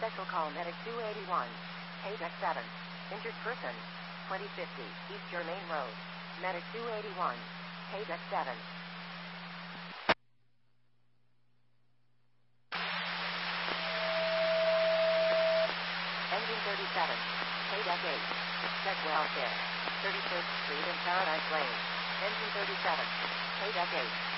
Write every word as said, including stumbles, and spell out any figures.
Special call Medic two eighty-one. Paydeck seven. Injured person. twenty fifty. East Germain Road. Medic two eighty-one. Paydeck seven. Engine thirty-seven. Paydeck eight. Check welfare. thirty-first Street and Paradise Lane. Engine thirty-seven. Paydeck eight.